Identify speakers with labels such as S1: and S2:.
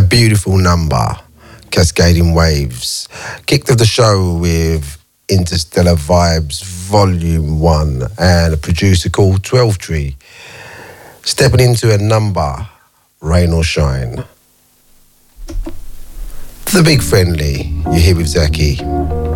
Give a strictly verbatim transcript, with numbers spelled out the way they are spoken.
S1: beautiful number, Cascading Waves. Kicked off the show with Interstellar Vibes Volume one and a producer called twelve Tree. Stepping into a number, Rain or Shine. The Big Friendly, you're here with Zaki.